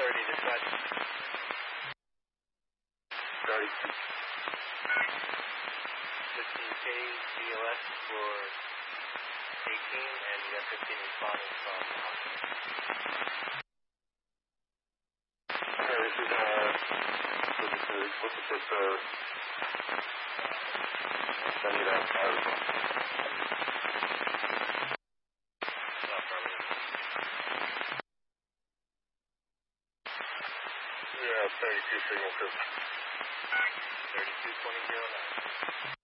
30 dispatch. 30. 15K BLS for 18, and you got 15 responding from the hospital. Okay, this is, what's the fifth, send me that card. No problem. Yeah, 32 signal 2. 322009.